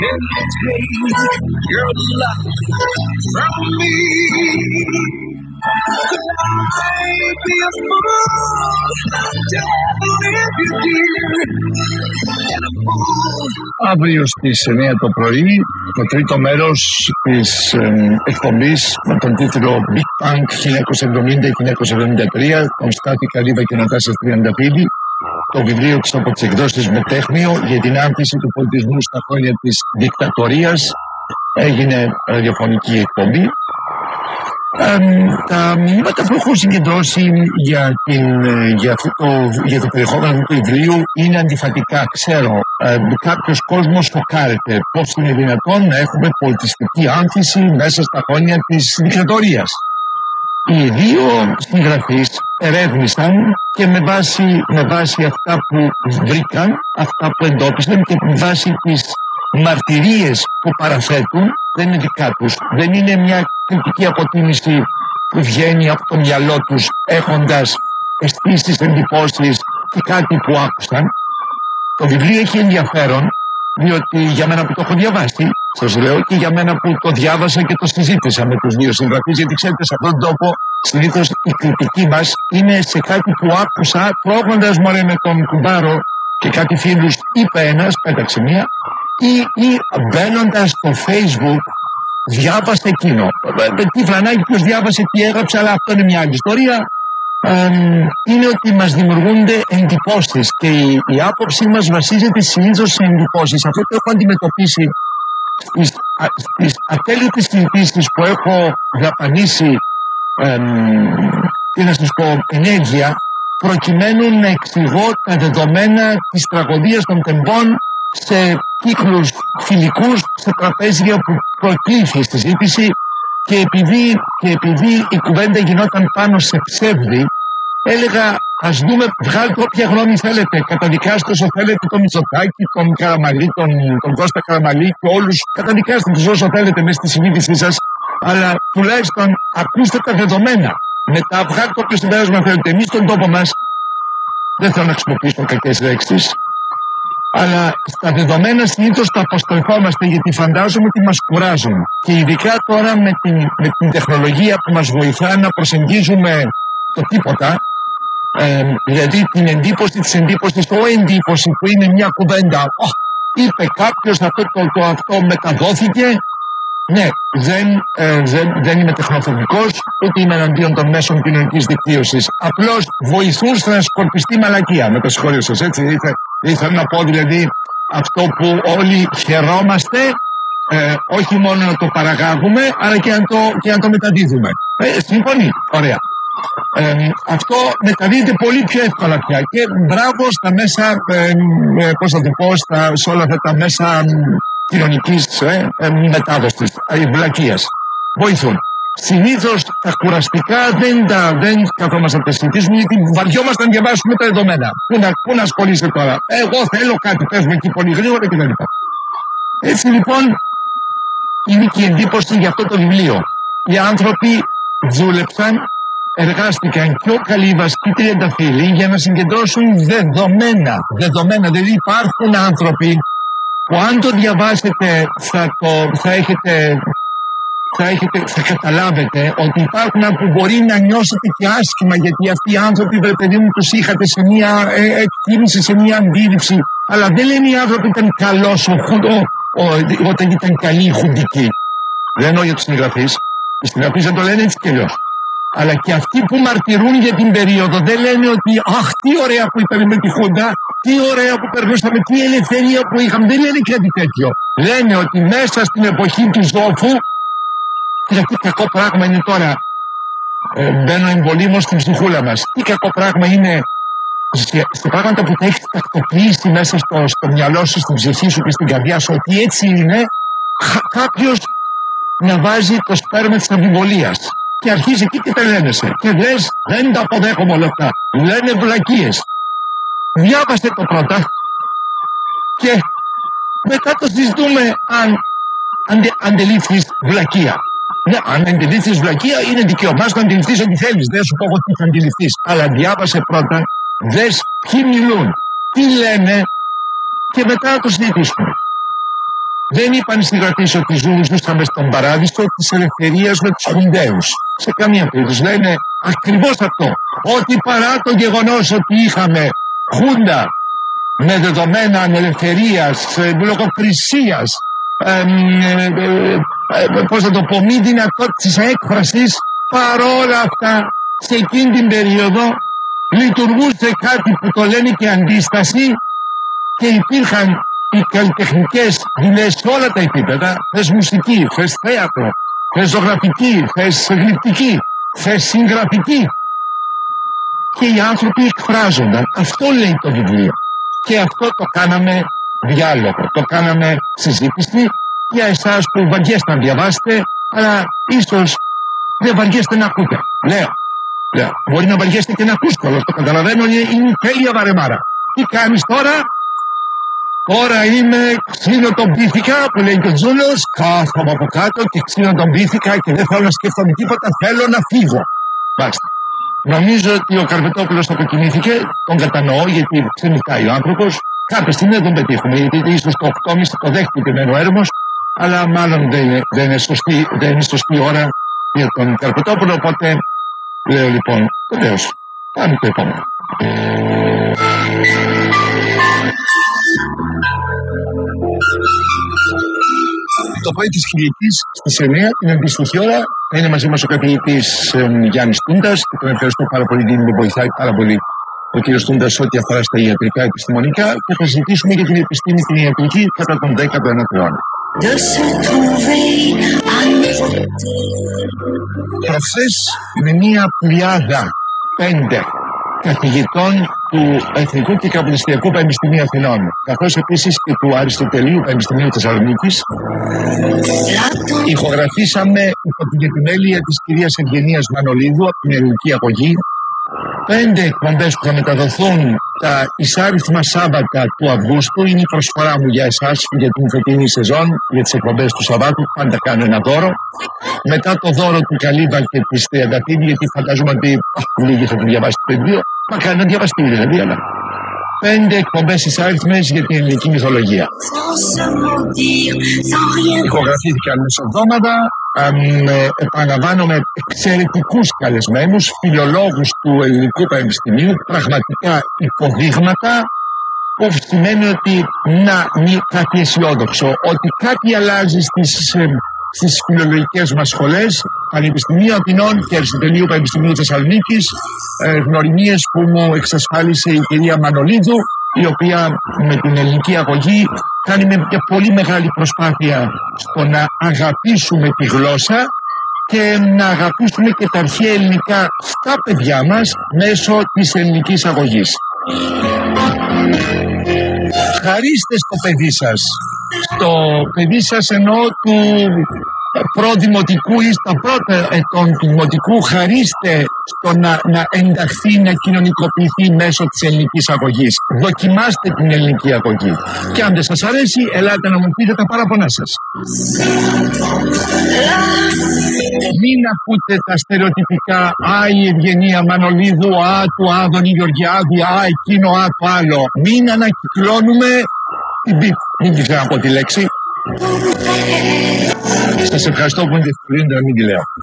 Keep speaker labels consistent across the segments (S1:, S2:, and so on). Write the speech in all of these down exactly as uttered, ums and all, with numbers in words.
S1: can take your love from me. I'd be a fool, devil if you did, and a fool.
S2: Αύριο στις εννιά το πρωί, το τρίτο μέρος της ε, εκπομπής με τον τίτλο Big Bang χίλια εννιακόσια εβδομήντα με χίλια εννιακόσια εβδομήντα τρία, τον Στάθη Καλύβα και Νατάσας Τριανταφύλλη, το βιβλίο της από τις εκδόσεις Μετέχμιο για την άνθηση του πολιτισμού στα χρόνια της δικτατορίας. Έγινε ραδιοφωνική εκπομπή. Ε, τα μηνύματα που έχω συγκεντρώσει για, την, για, αυτό το, για το περιεχόμενο του βιβλίου είναι αντιφατικά. Ξέρω, ε, κάποιος κόσμος σοκάρεται πώς είναι δυνατόν να έχουμε πολιτιστική άνθηση μέσα στα χρόνια της δικτατορίας. Οι δύο συγγραφείς ερεύνησαν και με βάση, με βάση αυτά που βρήκαν, αυτά που εντόπισαν και με βάση τις μαρτυρίες που παραθέτουν, δεν είναι δικά τους. Δεν είναι μια κριτική αποτίμηση που βγαίνει από το μυαλό τους έχοντας αισθήσεις, εντυπώσεις και κάτι που άκουσαν. Το βιβλίο έχει ενδιαφέρον, διότι για μένα που το έχω διαβάσει, σας λέω, και για μένα που το διάβασα και το συζήτησα με τους δύο συγγραφείς, γιατί ξέρετε, σε αυτόν τον τόπο συνήθως η κριτική μας είναι σε κάτι που άκουσα τρώγοντας μωρέ με τον κουμπάρο και κάτι φίλους, είπε ένας, πέταξε μία, ή, ή μπαίνοντας στο Facebook, διάβασε εκείνο. Τι φρανάκι, ποιος διάβασε, τι έγραψε, αλλά αυτό είναι μια άλλη ιστορία. Ε, είναι ότι μας δημιουργούνται εντυπώσεις και η, η άποψή μας βασίζεται συνήθως σε εντυπώσεις. Αυτό το έχω αντιμετωπίσει στις, στις ατέλειωτες συζητήσεις που έχω δαπανίσει, ε, τι να σας πω, ενέργεια, προκειμένου να εξηγώ τα δεδομένα της τραγωδίας των τεμπών σε κύκλους φιλικούς, σε τραπέζια που προκλήθη η συζήτηση, και επειδή, και επειδή η κουβέντα γινόταν πάνω σε ψεύδι, έλεγα ας δούμε, βγάλτε όποια γνώμη θέλετε, καταδικάστε όσο θέλετε τον Μητσοτάκη, τον Καραμαλή, τον, τον Κώστα Καραμαλή και όλους, καταδικάστε τους όσο θέλετε μέσα στη συνείδησή σας, αλλά τουλάχιστον ακούστε τα δεδομένα. Μετά βγάλτε όποιο συμπέρασμα θέλετε. Εμείς στον τόπο μας, δεν θέλω να χρησιμοποιήσω κακές λέξεις, αλλά στα δεδομένα συνήθως τα αποστρεφόμαστε, γιατί φαντάζομαι ότι μας κουράζουν. Και ειδικά τώρα με την, με την τεχνολογία που μας βοηθά να προσεγγίζουμε το τίποτα, ε, δηλαδή την εντύπωση της εντύπωσης, το εντύπωση που είναι μια κουβέντα. Oh, είπε κάποιος αυτό, το, το, αυτό μεταδόθηκε. Ναι, δεν, ε, δεν, δεν είμαι τεχνοφοβικός, ούτε είμαι εναντίον των μέσων κοινωνικής δικτύωσης. Απλώς βοηθούν στο να σκορπιστεί μαλακία. Με το συγχωρείο σας, έτσι. Ήθε, ήθελα να πω δηλαδή αυτό που όλοι χαιρόμαστε, ε, όχι μόνο να το παραγάγουμε, αλλά και να το, και να το μεταδίδουμε. Ε, συμφωνεί, ωραία. Ε, αυτό μεταδίδεται πολύ πιο εύκολα πια. Και μπράβο στα μέσα, ε, ε, πώς θα το πω, στα, σε όλα αυτά τα μέσα κοινωνικής ε, ε, μετάδοσης, ε, βλακείας. Βοηθούν. Συνήθως τα κουραστικά δεν τα δεν καθόμαστε να τα συζητήσουμε, γιατί βαριόμαστε να διαβάσουμε τα δεδομένα. Πού να, πού να ασχολείσαι τώρα. Εγώ θέλω κάτι, πες μου εκεί πολύ γρήγορα κτλ. Έτσι λοιπόν είναι και η εντύπωση για αυτό το βιβλίο. Οι άνθρωποι δούλεψαν, εργάστηκαν, και ο Καλύβας και η Τριανταφύλλη, για να συγκεντρώσουν δεδομένα. Δεδομένα, δηλαδή υπάρχουν άνθρωποι που αν το διαβάσετε θα, το, θα, έχετε, θα, έχετε, θα καταλάβετε ότι υπάρχουν άνθρωποι που μπορεί να νιώσετε και άσχημα, γιατί αυτοί οι άνθρωποι, βρε παιδί μου, τους είχατε σε μια ε, εκτίμηση, σε μια αντίληψη, αλλά δεν λένε οι άνθρωποι ήταν καλός ο, ο, ο, όταν ήταν καλοί οι χουντικοί. Δεν εννοώ για τους συγγραφείς, οι συγγραφείς δεν το λένε έτσι κι αλλιώς. Αλλά και αυτοί που μαρτυρούν για την περίοδο δεν λένε ότι αχ, τι ωραία που ήταν με τη Χούντα, τι ωραία που περνούσαμε, τι ελευθερία που είχαμε. Δεν λένε κάτι τέτοιο. Λένε ότι μέσα στην εποχή του Ζόφου, γιατί κακό πράγμα είναι τώρα, ε, μπαίνω εμβολήμω στην ψυχούλα μας. Τι κακό πράγμα είναι σε πράγματα που τα έχεις τακτοποιήσει μέσα στο, στο μυαλό σου, στην ψυχή σου και στην καρδιά σου, ότι έτσι είναι, κάποιος να βάζει το σπέρμα της αμφιβολίας. Και αρχίζει εκεί και τρελαίνεσαι. Και λες, δεν τα αποδέχομαι όλα αυτά. Λένε βλακίες. Διάβαστε το πρώτα και μετά το συζητούμε αν αντε, αντελήφθεις βλακεία. Ναι, αν αντιληφθείς βλακεία είναι δικαίωμά σου να αντιληφθείς ό,τι θέλεις. Δεν σου πω εγώ τι θα αντιληφθείς. Αλλά διάβασε πρώτα, δες ποιοι μιλούν, τι λένε και μετά να το συζητήσουμε. Δεν είπαν οι συγγραφείς ότι ζούσαμε στον παράδεισο της ελευθερίας με τους Χουνταίους. Σε καμία περίπτωση. Λένε ακριβώς αυτό. Ότι παρά το γεγονός ότι είχαμε Χούντα με δεδομένα ανελευθερίας, λογοκρισίας, ε, ε, ε, ε, πώς θα το πω, μη δυνατότητας έκφρασης, παρόλα αυτά σε εκείνη την περίοδο λειτουργούσε κάτι που το λένε και αντίσταση και υπήρχαν οι καλλιτεχνικές δουλειές σε όλα τα επίπεδα, θες μουσική, θες θέατρο, θες ζωγραφική, θες γλυπτική, θες συγγραφική, και οι άνθρωποι εκφράζονταν. Αυτό λέει το βιβλίο. Και αυτό το κάναμε διάλογο, το κάναμε συζήτηση για εσάς που βαριέστε να διαβάσετε, αλλά ίσως δεν βαριέστε να ακούτε. Λέω, λέω, μπορεί να βαριέστε και να ακούσετε, αλλά το καταλαβαίνω, είναι τέλεια βαρεμάρα. Τι κάνεις τώρα? Τώρα είμαι ξύνο τον πίθηκα, που λέει και ο Τζούλος, κάθομαι από κάτω και ξύνο τον πίθηκα και δεν θέλω να σκέφτομαι τίποτα, θέλω να φύγω. Μάλιστα. Νομίζω ότι ο Καρπετόπουλος αποκοιμήθηκε, τον κατανοώ γιατί ξενυχτάει ο άνθρωπος. Κάποια στιγμή δεν τον πετύχουμε, γιατί ίσως το οκτώ και μισή το δέχτηκε ο έρμος, αλλά μάλλον δεν είναι, δεν είναι, σωστή, δεν είναι σωστή ώρα για τον Καρπετόπουλο, οπότε λέω λοιπόν, βεβαίως, πάμε το επόμενο. Το πρωί της Κυριακής στις εννιά την αντίστοιχη ώρα θα είναι μαζί μας ο καθηγητής ε, Γιάννης Τούντας και τον ευχαριστώ πάρα πολύ, γιατί με βοηθάει πάρα πολύ ο κύριος Τούντας ό,τι αφορά στα ιατρικά επιστημονικά, και θα συζητήσουμε για την επιστήμη την ιατρική κατά τον δέκατο ένατο αιώνα. Προχθές με μία πλειάδα πέντε καθηγητών του Εθνικού και Καποδιστριακού Πανεπιστημίου Αθηνών, καθώς επίσης και του Αριστοτελείου Πανεπιστημίου Θεσσαλονίκης, ηχογραφήσαμε υπό την επιμέλεια της κυρίας Ευγενίας Μανολίδου από την Ελληνική Αγωγή πέντε εκπομπές που θα μεταδοθούν τα εισάριθμα Σάββατα του Αυγούστου. Είναι η προσφορά μου για εσάς για την φετινή σεζόν, για τις εκπομπές του Σαββάτου. Πάντα κάνω ένα δώρο. Μετά το δώρο του Καλύβα και της Τριανταφύλλου, γιατί φαντάζομαι ότι λίγοι θα το διαβάσετε το βιβλίο. Μα κάνει να διαβαστεί δηλαδή, αλλά πέντε εκπομπές εισάριθμες για την ελληνική μυθολογία. Ηχογραφήθηκαν μεσοβδόμαδα. Ε, επαναλαμβάνω, με εξαιρετικούς καλεσμένους, φιλολόγους του Ελληνικού Πανεπιστημίου, πραγματικά υποδείγματα, που σημαίνει ότι να μην κάτι αισιόδοξο, ότι κάτι αλλάζει στις, ε, στις φιλολογικές μας σχολές, Πανεπιστημίου Αθηνών και Αριστοτελείου Πανεπιστημίου Θεσσαλονίκης, ε, γνωριμίες που μου εξασφάλισε η κυρία Μανολίδου, η οποία με την Ελληνική Αγωγή κάνει με μια πολύ μεγάλη προσπάθεια στο να αγαπήσουμε τη γλώσσα και να αγαπήσουμε και τα αρχαία ελληνικά στα παιδιά μας μέσω της Ελληνικής Αγωγής. Χαρίστε στο παιδί σας, στο παιδί σας εννοώ του προδημοτικού ή στα πρώτα ετών του δημοτικού, χαρίστε στο να, να ενταχθεί, να κοινωνικοποιηθεί μέσω της ελληνικής αγωγής. Δοκιμάστε την ελληνική αγωγή. Και αν δεν σας αρέσει, ελάτε να μου πείτε τα παράπονά σας. Μην ακούτε τα στερεοτυπικά «Α, η Ευγενία Μανολίδου», «Α, του Άδωνη Γεωργιάδη», «Α, εκείνο», «Α, το άλλο». Μην ανακυκλώνουμε την μπιπ. Μην τη ξέρω από τη λέξη. Σας ευχαριστώ που με διευκολύνετε να μην τη λέω.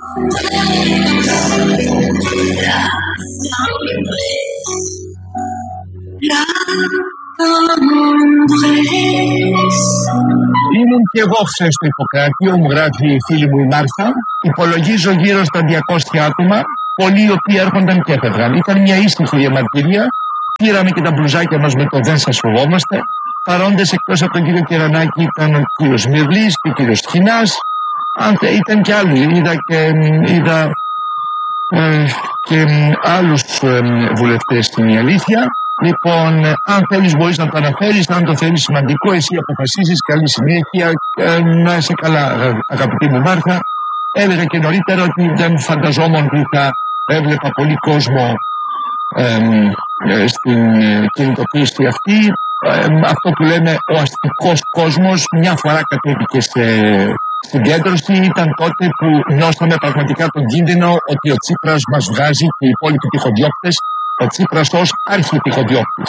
S2: Ήμουν και εγώ χθες στο Ιπποκράτιο, μου γράφει η φίλη μου η Μάρθα. Υπολογίζω γύρω στα διακόσια άτομα, πολλοί οι οποίοι έρχονταν και έφευγαν. Ήταν μια ήσυχη διαμαρτυρία. Πήραμε και τα μπλουζάκια μας με το «Δεν σας φοβόμαστε». Παρόντες εκτός από τον κύριο Κερανάκη ήταν ο κύριος Μυρλής και ο κύριος Χινάς. Αν ήταν και άλλοι, είδα και, είδα, ε, και άλλους ε, βουλευτές στην αλήθεια. Λοιπόν, αν θέλεις μπορείς να το αναφέρεις, αν το θέλεις σημαντικό, εσύ αποφασίζεις. Καλή συνέχεια, ε, να είσαι καλά αγαπητή μου Μάρθα. Έλεγα και νωρίτερα ότι δεν φανταζόμουν ότι θα έβλεπα πολύ κόσμο ε, ε, στην κινητοποίηση αυτή. Ε, αυτό που λέμε ο αστικός κόσμος μια φορά κατέβηκε σε συγκέντρωση. Ήταν τότε που νιώσαμε πραγματικά τον κίνδυνο ότι ο Τσίπρας μας βγάζει και οι υπόλοιποι τυχοδιώκτες, ο Τσίπρας ως αρχιτυχοδιώκτης.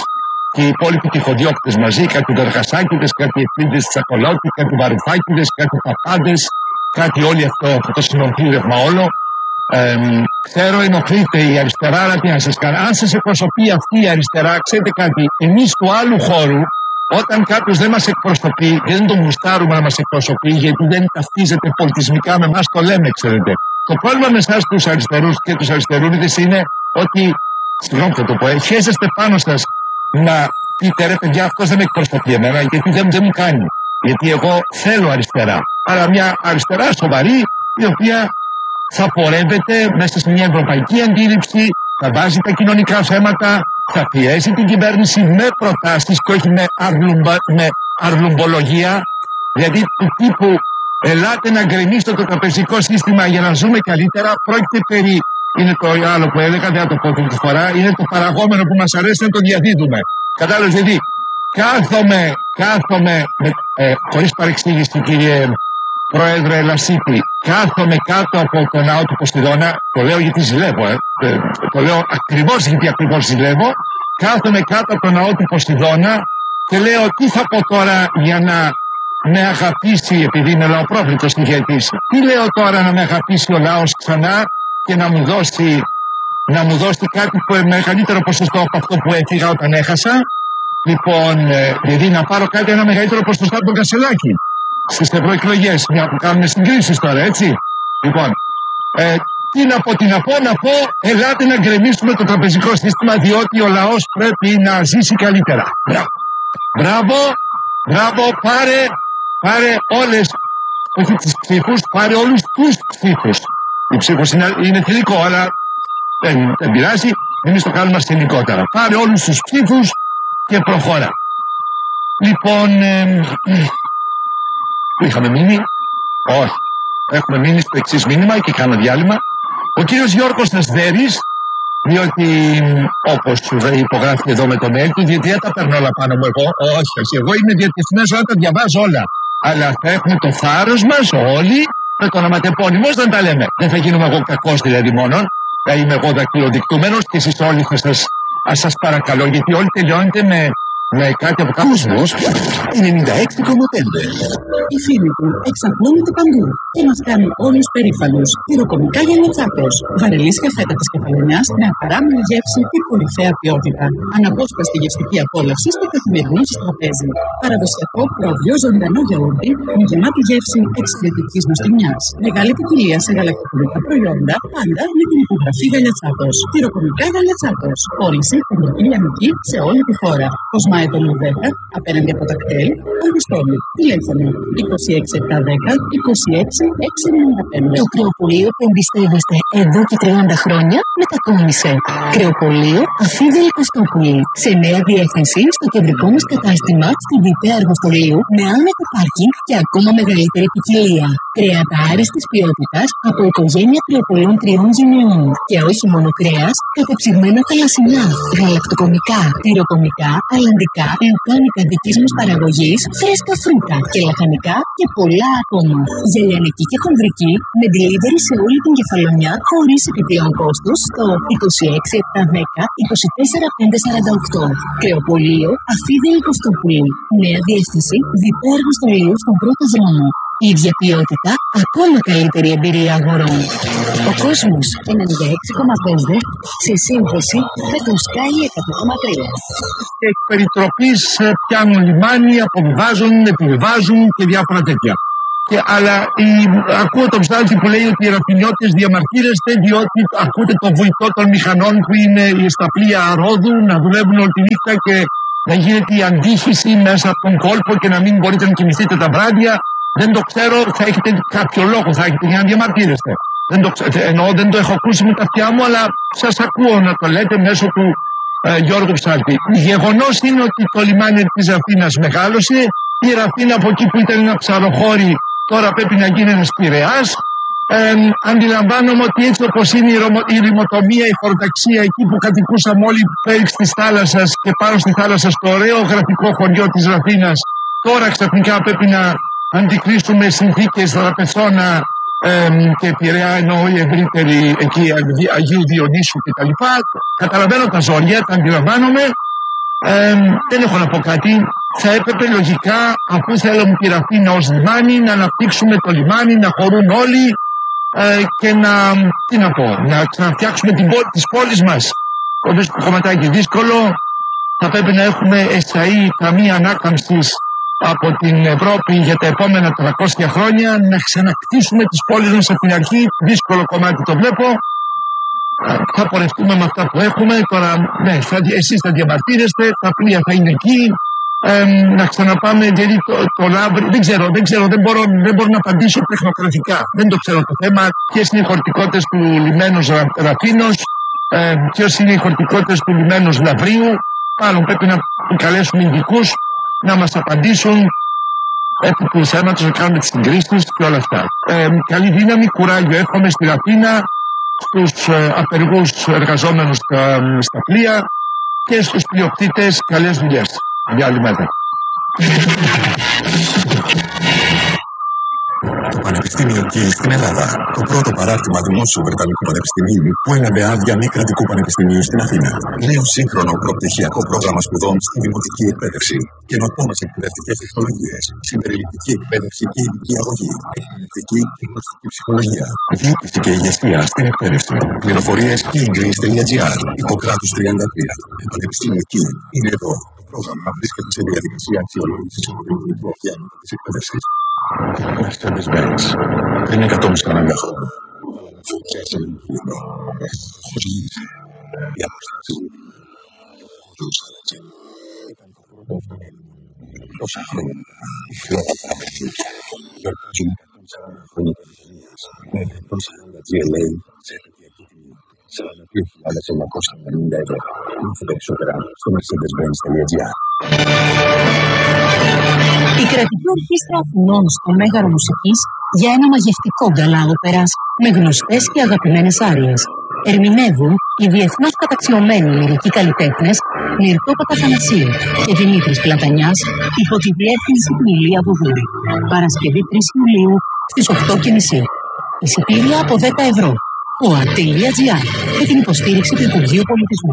S2: και οι υπόλοιποι τυχοδιώκτες μαζί, κάτι Βεργασάκηδες, κάτι Ευθύντες Τσακολώτη, κάτι Βαρουφάκηδες, κάτι Παπάντες, κάτι όλοι αυτό, αυτό το συνοθήλευμα όλο. Ε, ξέρω ενοχλείται η αριστερά, αλλά τι να σας κάνω. Αν σας εκπροσωπεί αυτή η αριστερά, ξέρετε κάτι, εμείς του άλλου χώρου, όταν κάποιος δεν μας εκπροσωπεί, δεν τον γουστάρουμε να μας εκπροσωπεί, γιατί δεν ταυτίζεται πολιτισμικά με εμάς, το λέμε, ξέρετε. Το πρόβλημα με εσάς τους αριστερούς και τους αριστερούνιδες είναι ότι, συγγνώμη θα το πω, χέζεστε πάνω σας να πείτε ρε παιδιά, αυτός δεν με εκπροσωπεί εμένα, γιατί δεν, δεν μου κάνει. Γιατί εγώ θέλω αριστερά. Αλλά μια αριστερά σοβαρή, η οποία θα πορεύεται μέσα σε μια ευρωπαϊκή αντίληψη, θα βάζει τα κοινωνικά θέματα, θα πιέσει την κυβέρνηση με προτάσεις και όχι με, αρλουμπα, με αρλουμπολογία. Δηλαδή του τύπου ελάτε να γκρεμίσετε το τραπεζικό σύστημα για να ζούμε καλύτερα. Πρόκειται περί, είναι το άλλο που έλεγα, δεν θα το πω αυτή τη φορά, είναι το παραγόμενο που μας αρέσει να το διαδίδουμε. Κατάλαβες, δηλαδή κάθομαι, κάθομαι, ε, χωρίς παρεξήγηση κύριε Πρόεδρε Λασίπη, κάθομαι κάτω από το ναό του Ποστιδώνα, το λέω γιατί ζηλεύω, ε, το λέω ακριβώς γιατί ακριβώς ζηλεύω, κάθομαι κάτω από το ναό του Ποστιδώνα και λέω τι θα πω τώρα για να με αγαπήσει, επειδή είμαι λαοπρόβλητος ηγέτης, τι λέω τώρα να με αγαπήσει ο λαός ξανά και να μου δώσει, να μου δώσει κάτι που είναι μεγαλύτερο ποσοστό από αυτό που έφυγα όταν έχασα. Λοιπόν, ε, δηλαδή να πάρω κάτι ένα μεγαλύτερο ποσοστό από τον Κασελάκη στις ευρωεκλογές, μια που κάνουμε συγκρίσεις τώρα, έτσι. Λοιπόν, ε, τι να πω, τι να πω, να πω, ελάτε να γκρεμίσουμε το τραπεζικό σύστημα, διότι ο λαός πρέπει να ζήσει καλύτερα. Μπράβο, μπράβο, μπράβο, πάρε, πάρε όλες, όχι τις ψήφους, πάρε όλους τους ψήφους. Η ψήφος είναι, είναι θηλυκό, αλλά δεν, δεν πειράζει, εμείς το κάνουμε ασθενικότερα. Πάρε όλους τους ψήφους και προχώρα. Λοιπόν, ε, που είχαμε μείνει, όχι, έχουμε μείνει στο εξής μήνυμα και κάνω διάλειμμα. Ο κύριος Γιώργος Νασδέρης, διότι όπως υπογράφει εδώ με το mail του, διότι δεν τα παίρνω όλα πάνω μου εγώ, όχι, όχι, εγώ είμαι διατεθειμένος να τα διαβάζω όλα. Αλλά θα έχουμε το θάρρος μας όλοι με το ονοματεπώνυμο να τα λέμε. Δεν θα γίνομαι εγώ κακός δηλαδή μόνον, θα είμαι εγώ δακτυλοδεικτούμενος και εσείς όλοι θα σας, ας σας παρακαλώ, γιατί όλοι τελειώνετε με, με κάτι από κάπου.
S3: Κόσμος ενενήντα έξι κόμμα πέντε.
S4: Οι φίλοι του εξαπλώνονται παντού και μας κάνει όλους περήφανους. Πυροκομικά για Λατσάκος. Βαρελίσια φέτα της Κεφαλονιάς με απαράμιλη γεύση και κορυφαία ποιότητα. Αναπόσπαστη γευστική απόλαυση στο καθημερινό σας τραπέζι. Παραδοσιακό προβιό ζωντανό γιαούρτι με γεμάτη γεύση εξαιρετικής νοστιμιάς. Μεγάλη ποικιλία σε γαλακτοκομικά προϊόντα, πάντα με την υπογραφή Γαλιατσάκος. Πυροκομικά για Λατσάκος. Πώληση κεντρική λιανική σε όλη τη χώρα. Κοσμάε το δέκα απέναντι από τα κτέλ, Αυγουστόλη. Τηλέφωνο είκοσι έξι επτακόσια δέκα είκοσι έξι εξακόσια ενενήντα πέντε.
S5: Το κρεοπολείο που εμπιστεύεστε εδώ και τριάντα χρόνια μετακόμισε. Κρεοπολείο Αφίδελη Κωστόπουλη. Σε νέα διεύθυνση στο κεντρικό μας κατάστημα στη Δυτέα Αργοστολίου με άνετο πάρκινγκ και ακόμα μεγαλύτερη ποικιλία. Κρέατα άριστης ποιότητας από οικογένεια κρεοπολών τριών γενιών. Και όχι μόνο κρέας, κατεψυγμένα θαλασσινά, γαλακτοκομικά, τυροκομικά, αλλαντικά, λουκάνικα δικής μας παραγωγής, φρέσκα φρούτα και λαχανικά και πολλά ακόμα. Γελιανική και χονδρική με delivery σε όλη την Κεφαλονιά χωρίς επιπλέον κόστος στο είκοσι έξι επτακόσια δέκα είκοσι τέσσερα πεντακόσια σαράντα οκτώ. Κρεοπολείο Αφίδελη Κωστόπουλη. Νέα διεύθυνση Δυτέα Αργοστολίου στον πρώτο δρόμο. Ίδια ποιότητα, ακόμα καλύτερη εμπειρία αγορών. Ο κόσμος ενενήντα έξι κόμμα πέντε σε σύνδεση με το Sky εκατό κόμμα τρία.
S2: Και εκ περιτροπής πιάνουν λιμάνι, αποβιβάζουν, επιβιβάζουν και διάφορα τέτοια. Και, αλλά η, ακούω τον ψάλτη που λέει ότι οι ραφινιώτες διαμαρτύρεστε διότι ακούτε το βουητό των μηχανών που είναι στα πλοία Ρόδου να δουλεύουν όλη τη νύχτα και να γίνεται η αντίχηση μέσα από τον κόλπο και να μην μπορείτε να κοιμηθείτε τα βράδια. Δεν το ξέρω, θα έχετε κάποιο λόγο, θα έχετε για να διαμαρτύρεστε. Δεν το, εννοώ, δεν το έχω ακούσει με τα αυτιά μου, αλλά σας ακούω να το λέτε μέσω του ε, Γιώργου Ψάλτη. Γεγονός είναι ότι το λιμάνι της Αθήνας μεγάλωσε, η Αθήνα από εκεί που ήταν ένα ψαροχώρι τώρα πρέπει να γίνει ένας Πειραιάς. Ε, αντιλαμβάνομαι ότι έτσι όπως είναι η, ρομο, η ρημοτομία, η χωροταξία εκεί που κατοικούσαμε όλοι πέριξ της θάλασσας και πάνω στη θάλασσα στο ωραίο γραφικό χωριό της Αθήνας, τώρα ξαφνικά πρέπει να αντικρίσουμε συνθήκες Δραπετσόνα ε, και Πειραιά, εννοώ η ευρύτερη εκεί Αγίου Διονύσου κτλ. Καταλαβαίνω τα ζόρια, τα αντιλαμβάνομαι. Ε, δεν έχω να πω κάτι. Θα έπρεπε λογικά, αφού θέλουμε τη Ραφίνα ως λιμάνι, να αναπτύξουμε το λιμάνι, να χωρούν όλοι ε, και να, τι να πω, να ξαναφτιάξουμε την πόλη, τις πόλεις μας. Το βρίσκω κομματάκι δύσκολο. Θα πρέπει να έχουμε εσαΐ ταμεία ανάκαμψης από την Ευρώπη για τα επόμενα τριακόσια χρόνια, να ξανακτήσουμε τις πόλεις μας από την αρχή. Δύσκολο κομμάτι το βλέπω. Θα πορευτούμε με αυτά που έχουμε. Τώρα, ναι, θα, εσείς θα διαμαρτύρεστε, τα πλοία θα είναι εκεί. Ε, να ξαναπάμε, γιατί το, το λάβρι, δεν ξέρω, δεν ξέρω, δεν μπορώ, δεν μπορώ να απαντήσω τεχνοκρατικά. Δεν το ξέρω το θέμα. Ποιες είναι οι χωρητικότητες του λιμένου Ραφίνος, ε, ποιες είναι οι χωρητικότητες του λιμένου Λαβρίου. Μάλλον πρέπει να καλέσουμε ειδικούς να μας απαντήσουν επί του θέματος, να κάνουμε τις συγκρίσεις και όλα αυτά. Ε, καλή δύναμη, κουράγιο εύχομαι στη Ραφίνα, στους ε, απεργούς εργαζόμενους στα, στα πλοία και στους πλειοκτήτες καλές δουλειές. Για άλλη μέρα.
S3: Το Πανεπιστήμιο Κιλ στην Ελλάδα. Το πρώτο παράρτημα δημόσιου Βρετανικού Πανεπιστημίου που έλαβε άδεια μη κρατικού πανεπιστημίου στην Αθήνα. Νέο σύγχρονο προπτυχιακό πρόγραμμα σπουδών στη δημοτική εκπαίδευση. Καινοτόμες εκπαιδευτικές τεχνολογίες. Συμπεριληπτική εκπαίδευση και ειδική αγωγή. Εκπαιδευτική και γνωστική ψυχολογία. Διοίκηση και ηγεσία στην εκπαίδευση. Πληροφορίες killgreece.gr. Ιπποκράτους τριάντα τρία. Το Πανεπιστήμιο Κιλ είναι εδώ. Το πρόγραμμα βρίσκεται σε διαδικασία αξιολόγησης από την Υπουργική Οργάνωση της Εκπαίδευσης. Mercedes-Benz. Πριν εκατό σαράντα χρόνια. Φωτιάσε λίγο. Χωρίζει. Η αποστάση. Χωρούσε. Ήταν το πρώτο αυτοκίνητο. Τόσα χρόνια. Η χειρότερα πραγματικά. Γιορτάζουμε εκατόν σαράντα χρόνια περιφερείας. Με εκατόν σαράντα τζι ελ έι σε επαιτειακή τιμή. σαράντα δύο χιλιάδες εννιακόσια πενήντα ευρώ. Μάθε περισσότερα στο mercedes-benz.gr.
S5: Η κρατική ορχήστρα Αθηνών στο Μέγαρο Μουσικής για ένα μαγευτικό γκαλά όπερας με γνωστές και αγαπημένες άριες. Ερμηνεύουν οι διεθνώς καταξιωμένοι λυρικοί καλλιτέχνες Μυρτώ Παπαθανασίου και Δημήτρης Πλατανιάς υπό τη διεύθυνση του Ηλία Βουδούρη. Παρασκευή τρεις Ιουλίου στις οκτώ και μισή. Εισιτήρια από δέκα ευρώ. οα.gr με την υποστήριξη του Υπουργείου Πολιτισμού.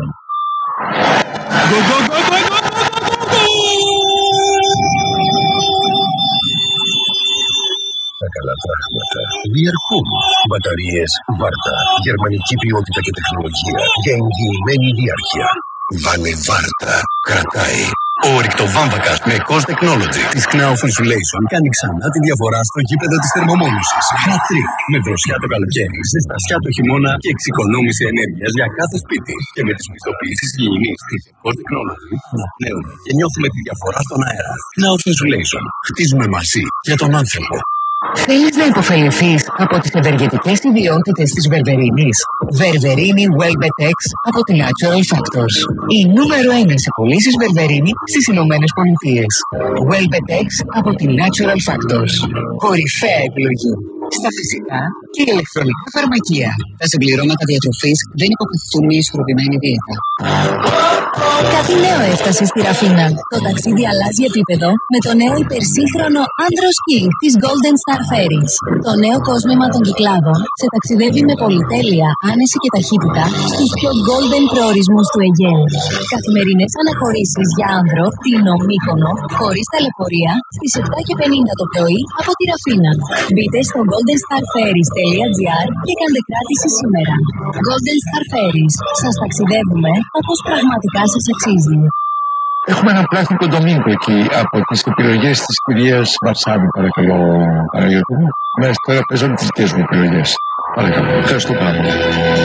S3: Τα καλά πράγματα διαρκούν. Μπαταρίες Βάρτα. Γερμανική ποιότητα και τεχνολογία για εγγυημένη διάρκεια. Βάλε Βάρτα. Κρατάει. Ο ορυκτοβάμβακας με Cost Technology της Knauf Insulation κάνει ξανά τη διαφορά στο γήπεδο της θερμομόνωσης. Hat-trick. Με δροσιά το καλοκαίρι, ζεστασιά το χειμώνα και εξοικονόμηση ενέργειας για κάθε σπίτι. Και με τις πιστοποιήσεις υγιεινής της Cost Technology αναπνέουμε και νιώθουμε τη διαφορά στον αέρα. Knauf Insulation. Χτίζουμε μαζί για τον άνθρωπο.
S5: Θέλεις να υποφεληθείς από τις ευεργετικές ιδιότητες της Βερβερίνης? Βερβερίνη Velvet-X από τη Natural Factors. Η νούμερο ένα σε πωλήσεις Βερβερίνη στις Ηνωμένες Πολιτείες. Velvet-X από τη Natural Factors. Κορυφαία επιλογή στα φυσικά και ηλεκτρονικά φαρμακεία. Τα συμπληρώματα διατροφής δεν υποχρεωτούν μια ισορροπημένη δίαιτα. Κάτι νέο έφτασε στη Ραφίνα. Το ταξίδι αλλάζει επίπεδο με το νέο υπερσύγχρονο Andros King της Golden Star Ferries. Το νέο κόσμημα των Κυκλάδων σε ταξιδεύει με πολυτέλεια, άνεση και ταχύτητα στους πιο golden προορισμούς του Αιγαίου. Καθημερινές αναχωρήσεις για άνδρο, Τίνο, Μύκονο, χωρίς ταλαιπωρία, στις επτά και πενήντα το πρωί από τη Ραφίνα. Μπείτε στο golden star ferries dot gr και κάντε κράτηση σήμερα. Golden Star Ferries. Σας ταξιδεύουμε όπως πραγματικά σας αξίζει.
S2: Έχουμε ένα πλάστικο ντομίνγκο εκεί από τις επιλογές της κυρίας Βαρσάβη, παρακαλώ, Παναγιώτη μου. Μέσα τώρα παίζονται τις δικές μου επιλογές. Παρακαλώ. Ευχαριστώ πάρα πολύ.